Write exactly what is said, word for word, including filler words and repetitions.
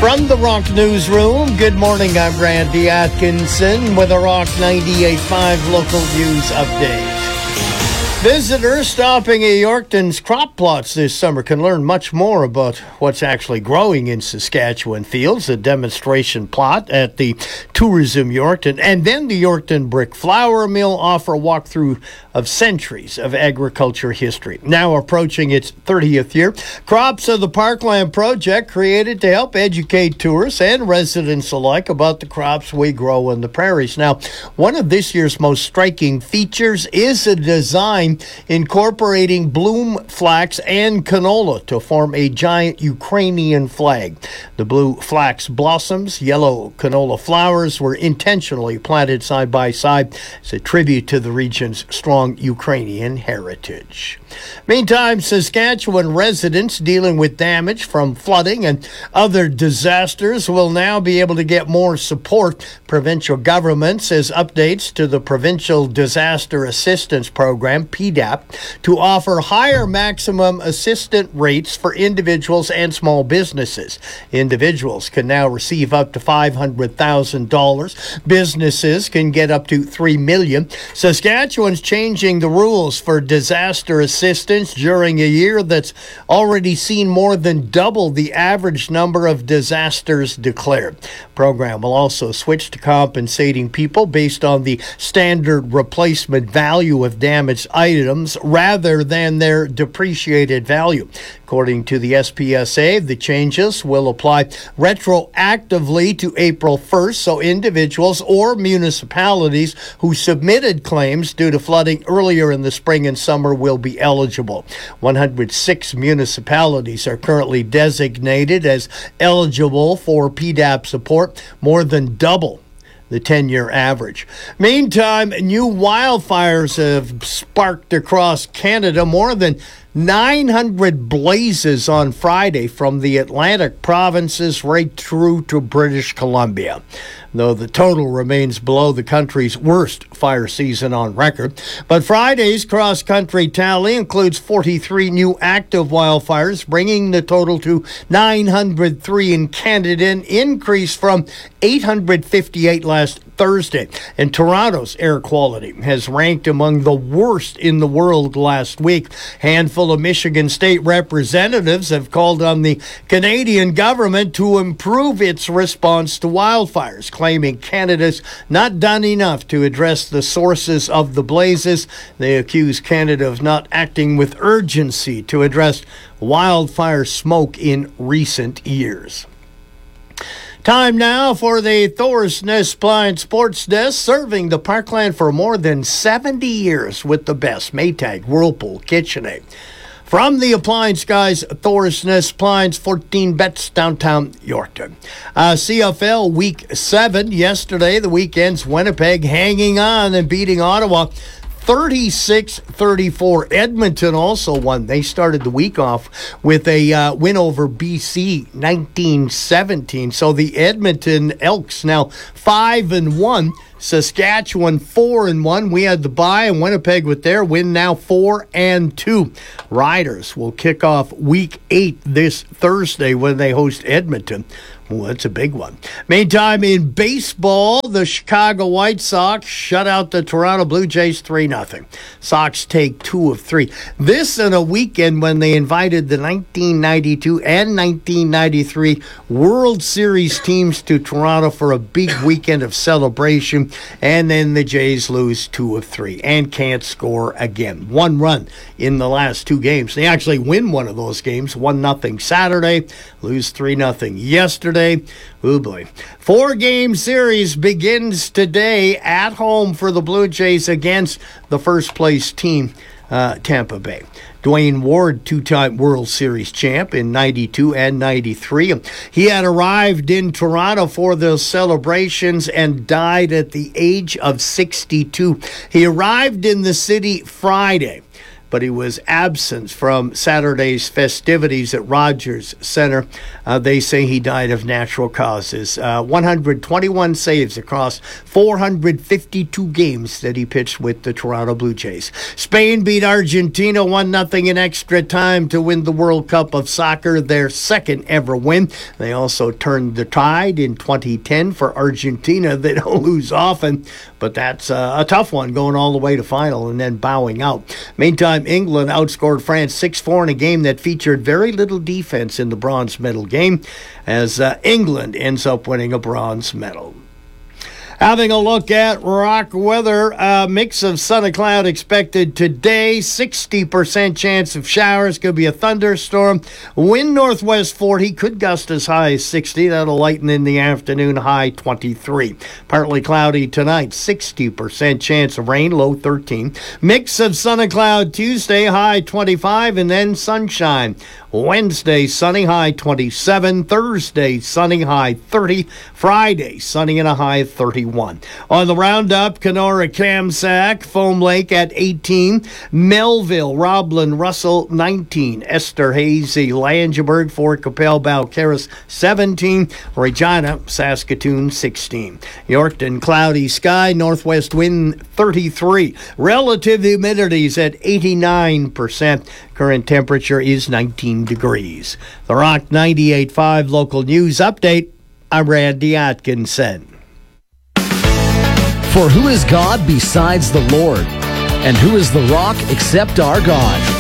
From the Rock Newsroom, good morning. I'm Randy Atkinson with a Rock ninety-eight point five local news update. Visitors stopping at Yorkton's crop plots this summer can learn much more about what's actually growing in Saskatchewan fields. A demonstration plot at the Tourism Yorkton and then the Yorkton Brick Flour Mill offer a walkthrough of centuries of agriculture history. Now approaching its thirtieth year, Crops of the Parkland project created to help educate tourists and residents alike about the crops we grow in the prairies. Now, one of this year's most striking features is a design incorporating bloom flax and canola to form a giant Ukrainian flag. The blue flax blossoms, yellow canola flowers were intentionally planted side by side as a tribute to the region's strong Ukrainian heritage. Meantime, Saskatchewan residents dealing with damage from flooding and other disasters will now be able to get more support. Provincial government says updates to the Provincial Disaster Assistance Program, P D A P, to offer higher maximum assistance rates for individuals and small businesses. Individuals can now receive up to five hundred thousand dollars. Businesses can get up to three million dollars. Saskatchewan's changing the rules for disaster assistance during a year that's already seen more than double the average number of disasters declared. Program will also switch to compensating people based on the standard replacement value of damaged items rather than their depreciated value. According to the S P S A, the changes will apply retroactively to April first, so individuals or municipalities who submitted claims due to flooding earlier in the spring and summer will be eligible. one hundred six municipalities are currently designated as eligible for P D A P support, more than double the ten-year average. Meantime, new wildfires have sparked across Canada. More than nine hundred blazes on Friday from the Atlantic provinces right through to British Columbia, though the total remains below the country's worst fire season on record. But Friday's cross-country tally includes forty-three new active wildfires, bringing the total to nine hundred three in Canada, an increase from eight hundred fifty-eight last Thursday. And Toronto's air quality has ranked among the worst in the world last week. Handful of Michigan state representatives have called on the Canadian government to improve its response to wildfires, claiming Canada's not done enough to address the sources of the blazes. They accuse Canada of not acting with urgency to address wildfire smoke in recent years. Time now for the Thorsness Blind Sports Desk, serving the Parkland for more than seventy years with the best: Maytag, Whirlpool, KitchenAid. From the appliance guys, Thorsness Appliance, fourteen bets, downtown Yorkton. Uh, C F L Week seven, yesterday, the weekend's Winnipeg hanging on and beating Ottawa thirty-six thirty-four. Edmonton also won. They started the week off with a uh, win over B C, nineteen seventeen. So the Edmonton Elks now five and one. Saskatchewan four and one. We had the bye, and Winnipeg with their win now four and two. Riders will kick off week eight this Thursday when they host Edmonton. Well, that's a big one. Meantime, in baseball, the Chicago White Sox shut out the Toronto Blue Jays three nothing. Sox take two of three. This in a weekend when they invited the nineteen ninety-two and nineteen ninety-three World Series teams to Toronto for a big weekend of celebration. And then the Jays lose two of three and can't score again. One run in the last two games. They actually win one of those games, one nothing Saturday, lose three nothing yesterday. Oh boy. Four-game series begins today at home for the Blue Jays against the first-place team, uh, Tampa Bay. Dwayne Ward, two-time World Series champ in ninety-two and ninety-three. He had arrived in Toronto for those celebrations and died at the age of sixty-two. He arrived in the city Friday. but he was absent from Saturday's festivities at Rogers Center. Uh, they say he died of natural causes. Uh, one hundred twenty-one saves across four hundred fifty-two games that he pitched with the Toronto Blue Jays. Spain beat Argentina one nothing in extra time to win the World Cup of Soccer, their second ever win. They also turned the tide in twenty ten for Argentina. They don't lose often, but that's uh, a tough one, going all the way to final and then bowing out. Meantime, England outscored France six four in a game that featured very little defense in the bronze medal game, as uh, England ends up winning a bronze medal. Having a look at rock weather, a mix of sun and cloud expected today. sixty percent chance of showers. Could be a thunderstorm. Wind northwest forty. Could gust as high as sixty. That'll lighten in the afternoon. High twenty-three. Partly cloudy tonight. sixty percent chance of rain. Low thirteen. Mix of sun and cloud Tuesday. High twenty-five. And then sunshine. Wednesday, sunny, high twenty-seven. Thursday, sunny, high thirty. Friday, sunny and a high thirty-one. On the roundup, Kenora, Kamsack, Foam Lake at eighteen. Melville, Roblin, Russell, nineteen. Esterhazy, Langeberg, Fort Capel, Balcarres, seventeen. Regina, Saskatoon, sixteen. Yorkton, cloudy sky, northwest wind, thirty-three. Relative humidities at eighty-nine percent. Current temperature is nineteen degrees. The Rock ninety-eight point five local news update. I'm Randy Atkinson. For who is God besides the Lord? And who is the rock except our God?